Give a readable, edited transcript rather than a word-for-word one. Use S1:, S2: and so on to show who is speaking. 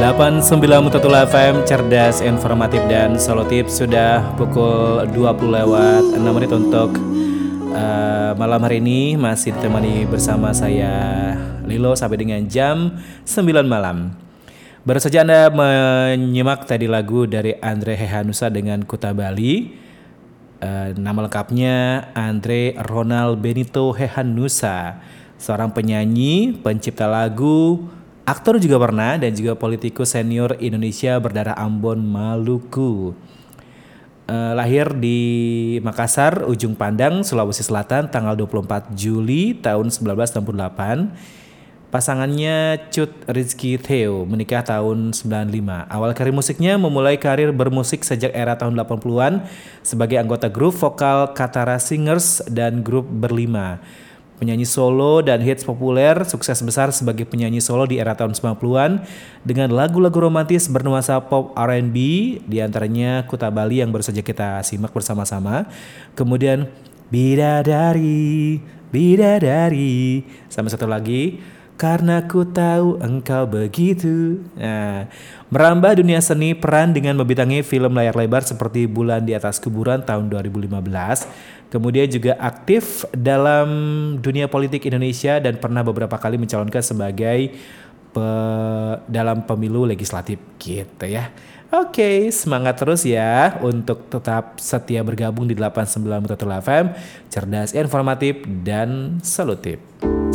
S1: 89 FM cerdas, informatif dan solutif. Sudah pukul 20 lewat 6 menit untuk malam hari ini masih ditemani bersama saya Lilo sampai dengan jam 9 malam. Baru saja Anda menyimak tadi lagu dari Andre Hehanussa dengan Kuta Bali. Nama lengkapnya Andre Ronald Benito Hehanussa, seorang penyanyi, pencipta lagu, aktor juga pernah, dan juga politikus senior Indonesia berdarah Ambon, Maluku. Lahir di Makassar, Ujung Pandang, Sulawesi Selatan tanggal 24 Juli tahun 1968. Pasangannya Cut Rizky Theo menikah tahun 95. Awal karir musiknya memulai karir bermusik sejak era tahun 80-an sebagai anggota grup vokal Katara Singers dan grup Berlima. Penyanyi solo dan hits populer, sukses besar sebagai penyanyi solo di era tahun 90-an dengan lagu-lagu romantis bernuansa pop R&B, diantaranya Kuta Bali yang baru saja kita simak bersama-sama. Kemudian Bidadari, Bidadari, sama satu lagi Karena Ku Tahu Engkau Begitu. Nah, merambah dunia seni peran dengan membidangi film layar lebar seperti Bulan di Atas Kuburan tahun 2015. Kemudian juga aktif dalam dunia politik Indonesia dan pernah beberapa kali mencalonkan sebagai dalam pemilu legislatif gitu ya. Oke, semangat terus ya untuk tetap setia bergabung di 89 FM, cerdas, informatif, dan solutif.